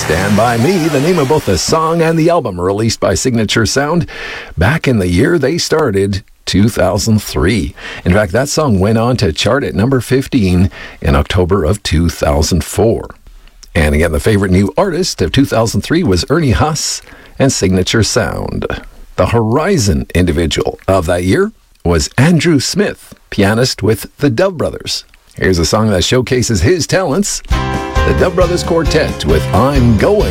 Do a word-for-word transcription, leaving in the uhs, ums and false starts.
Stand By Me, the name of both the song and the album released by Signature Sound back in the year they started, two thousand three. In fact, that song went on to chart at number fifteen in October of two thousand four. And again, the favorite new artist of two thousand three was Ernie Huss and Signature Sound. The Horizon individual of that year was Andrew Smith, pianist with the Dove Brothers. Here's a song that showcases his talents, the Dove Brothers Quartet with I'm Going.